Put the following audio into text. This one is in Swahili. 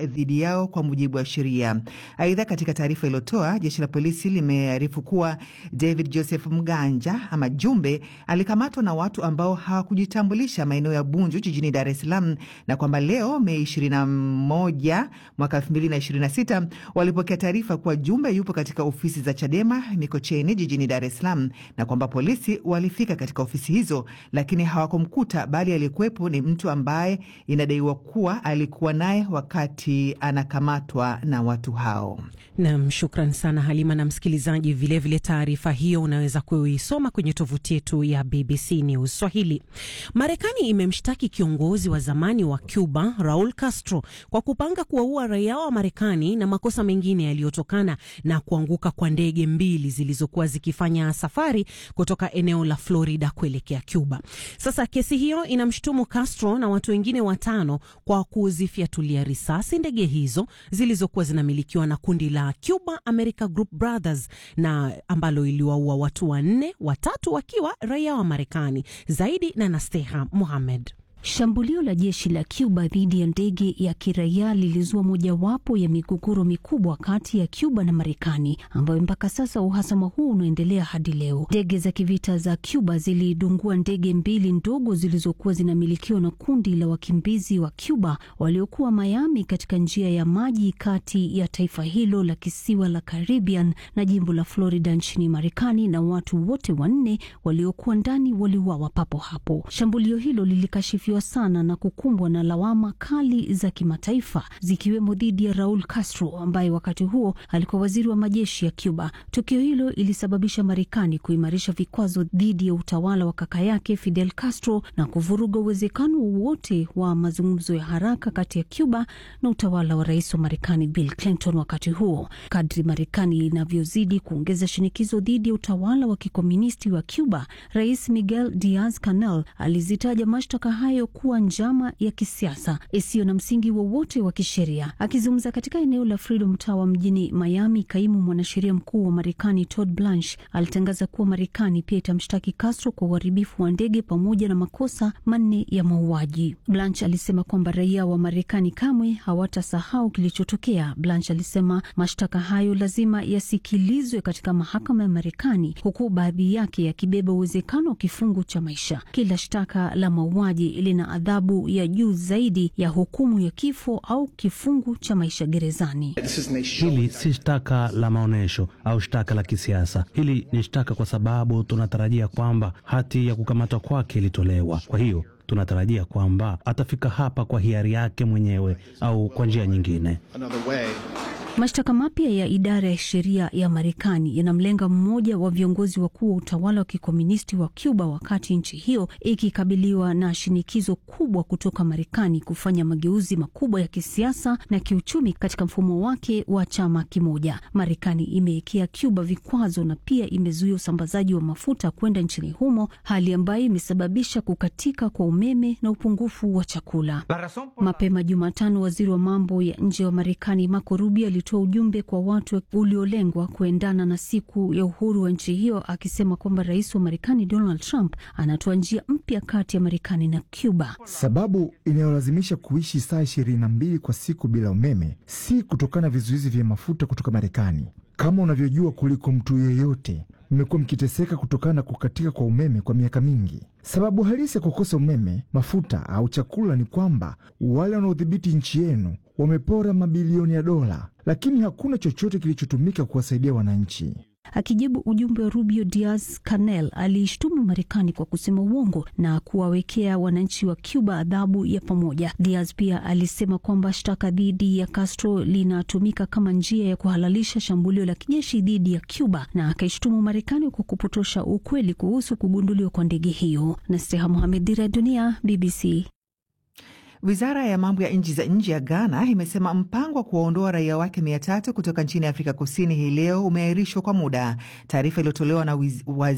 dhidi yao kwa mujibu wa sheria. Aidha, katika taarifa iliyotoa, jeshi la polisi limearifu kuwa David Joseph Mganja ama Jumbe alikamatwa na watu ambao hawakujitambulisha maeneo ya Bunju jijini Dar es Salaam, na kwamba leo Mei 21 mwaka 2026 walipokea taarifa kuwa Jumbe yupo katika ofisi za Chadema Mikocheni jijini Dar es Salaam, na kwamba polisi walifika katika ofisi hizo lakini hawakumkuta, bali alikuwepo ni mtu ambaye inadaiwa kuwa alikuwa naye wakati anakamatwa na watu hao. Naam, shukran sana Halima. Na msikilizaji, vilevile taarifa hiyo unaweza kuisoma kwenye tovuti yetu ya BBC News Swahili. Marekani imemshtaki kiongozi wa zamani wa Cuba Raul Castro kwa kupanga kuwaua raia wa Marekani na makosa mengine yaliyotokana na kuanguka kwa ndege mbili zilizokuwa zikifanya safari kutoka eneo la Florida kuelekea Cuba. Sasa kesi hiyo inamshutumu Castro na watu wengine 5 kwa kuzifiatulia risasi ndege hizo zilizokuwa zinamilikiwa na kundi la Cuba America Group Brothers, na ambalo iliwaua watu 4, 3 wakiwa raia wa Marekani. Zaidi na Nasteha Mohamed. Shambulio la jeshi la Cuba dhidi ya ndege ya kiraia lilizua mojawapo ya migogoro mikubwa kati ya Cuba na Marekani, ambayo mpaka sasa uhasama huu unaendelea hadi leo. Ndege za kivita za Cuba zilidungua ndege 2 ndogo zilizokuwa zinamilikiwa na kundi la wakimbizi wa Cuba waliokuwa Miami, katika njia ya maji kati ya taifa hilo la kisiwa la Caribbean na jimbo la Florida nchini Marekani, na watu wote 4 waliokuwa ndani waliuawa papo hapo. Shambulio hilo lilikashifiwa sana na kukumbwa na lawama kali za kimataifa, zikiwemo dhidi ya Raul Castro ambaye wakati huo alikuwa waziri wa majeshi ya Cuba. Tukio hilo ilisababisha Marekani kuimarisha vikwazo dhidi ya utawala wa kaka yake Fidel Castro na kuvuruga uwezekano wote wa mazungumzo ya haraka kati ya Cuba na utawala wa rais wa Marekani Bill Clinton wakati huo. Kadri Marekani inavyozidi kuongeza shinikizo dhidi ya utawala wa kikomunisti wa Cuba, Rais Miguel Diaz-Canel alizitaja mashtaka hayo kuwa njama ya kisiasa isiyo na msingi wowote wa kisheria. Akizungumza katika eneo la Freedom Tower mjini Miami, kaimu mwanasheria mkuu wa Marekani Todd Blanche alitangaza kuwa Marekani pia itamshtaki Castro kwa uharibifu wa ndege pamoja na makosa 4 ya mauaji. Blanche alisema kwamba raia wa Marekani kamwe hawatasahau kilichotokea. Blanche alisema mashtaka hayo lazima yasikilizwe katika mahakama ya Marekani, huku baadhi yake yakibeba uwezekano wa kifungo cha maisha. Kila shtaka la mauaji lina adhabu ya juu zaidi ya hukumu ya kifo au kifungu cha maisha gerezani. Hili si shtaka la maonesho au shtaka la kisiasa. Hili ni shtaka kwa sababu tunatarajia kwamba hati ya kukamatwa kwake ilitolewa. Kwa hiyo tunatarajia kwamba atafika hapa kwa hiari yake mwenyewe au kwa njia nyingine. Mashtaka mapya ya idara ya sheria ya Marekani yanamlenga mmoja wa viongozi wakuu wa utawala wa kikomunisti wa Cuba, wakati nchi hiyo ikikabiliwa na shinikizo kubwa kutoka Marekani kufanya mageuzi makubwa ya kisiasa na kiuchumi katika mfumo wake wa chama kimoja. Marekani imewekea Cuba vikwazo na pia imezuia usambazaji wa mafuta kwenda nchini humo, hali ambayo imesababisha kukatika kwa umeme na upungufu wa chakula. Mapema Jumatano, waziri wa mambo ya nje wa Marekani Marco Rubio alitoa ujumbe kwa watu uliolengwa kuendana na siku ya uhuru wa nchi hiyo, akisema kwamba rais wa Marekani Donald Trump anatoa njia mpya kati ya Marekani na Cuba. Sababu inayolazimisha kuishi saa 22 kwa siku bila umeme si kutokana na vizuizi vya mafuta kutoka Marekani. Kama unavyojua kuliko mtu yeyote, mmekuwa mkiteseka kutokana na kukatika kwa umeme kwa miaka mingi. Sababu halisi ya kukosa umeme, mafuta au chakula ni kwamba wale wanaodhibiti nchi yenu wamepora mabilioni ya dola, lakini hakuna chochote kilichotumika kuwasaidia wananchi. Akijibu ujumbe wa Rubio, Diaz-Canel aliishtumu Marekani kwa kusema uongo na kuwawekea wananchi wa Cuba adhabu ya pamoja. Diaz pia alisema kwamba shtaka dhidi ya Castro linatumika kama njia ya kuhalalisha shambulio la kijeshi dhidi ya Cuba, na akaishtumu Marekani kwa kupotosha ukweli kuhusu kugunduliwa kwa ndege hiyo. Nasteha Mohamed, Dira ya Dunia, BBC. Wizara ya mambo ya nchi za nje ya Ghana imesema mpango wa kuwaondoa raia wake 300 kutoka nchini Afrika Kusini hii leo umeahirishwa kwa muda. Taarifa iliyotolewa na